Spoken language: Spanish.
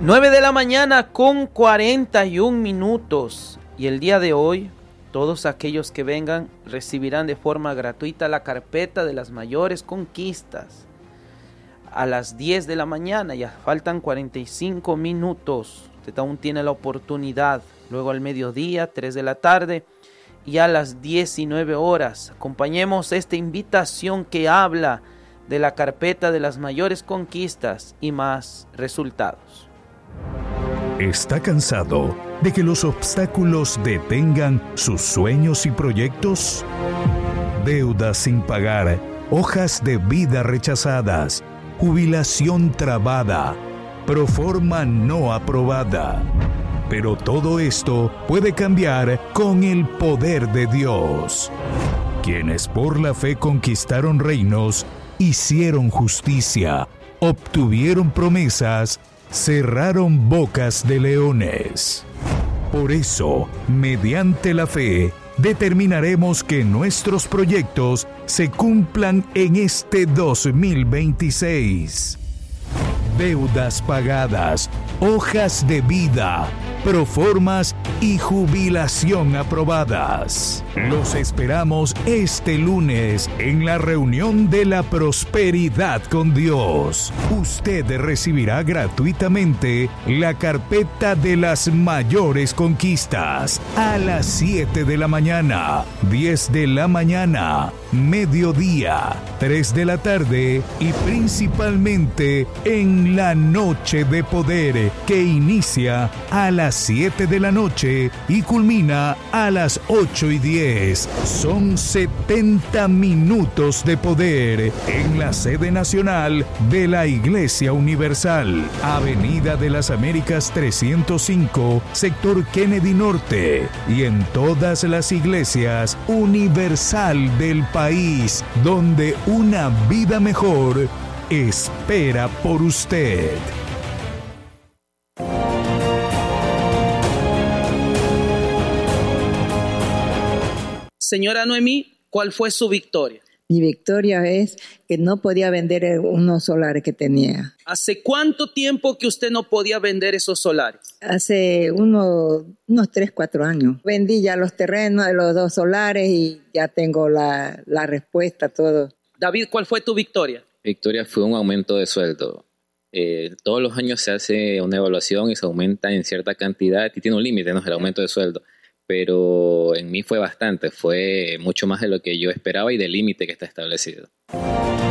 9 de la mañana con 41 minutos. Y el día de hoy, todos aquellos que vengan recibirán de forma gratuita la carpeta de las mayores conquistas. A las 10 de la mañana, ya faltan 45 minutos. Usted aún tiene la oportunidad. Luego al mediodía, 3 de la tarde. Y a las 19 horas, acompañemos esta invitación que habla de la carpeta de las mayores conquistas y más resultados. ¿Está cansado de que los obstáculos detengan sus sueños y proyectos? Deudas sin pagar, hojas de vida rechazadas, jubilación trabada, proforma no aprobada. Pero todo esto puede cambiar con el poder de Dios. Quienes por la fe conquistaron reinos, hicieron justicia, obtuvieron promesas, cerraron bocas de leones. Por eso, mediante la fe, determinaremos que nuestros proyectos se cumplan en este 2026. Deudas pagadas, hojas de vida, proformas y jubilación aprobadas. Los esperamos este lunes en la reunión de la prosperidad con Dios. Usted recibirá gratuitamente la carpeta de las mayores conquistas a las 7 de la mañana, 10 de la mañana, mediodía, 3 de la tarde y principalmente en la noche de poder que inicia a las 7 de la noche y culmina a las 8:10. Son 70 minutos de poder en la sede nacional de la Iglesia Universal, Avenida de las Américas 305, sector Kennedy Norte, y en todas las iglesias universal del país, donde una vida mejor espera por usted. Señora Noemí, ¿cuál fue su victoria? Mi victoria es que no podía vender unos solares que tenía. ¿Hace cuánto tiempo que usted no podía vender esos solares? Hace unos 3, 4 años. Vendí ya los terrenos de los 2 solares y ya tengo la respuesta, todo. David, ¿cuál fue tu victoria? Victoria fue un aumento de sueldo. Todos los años se hace una evaluación y se aumenta en cierta cantidad y tiene un límite, ¿no? El aumento de sueldo. Pero en mí fue bastante, fue mucho más de lo que yo esperaba y del límite que está establecido.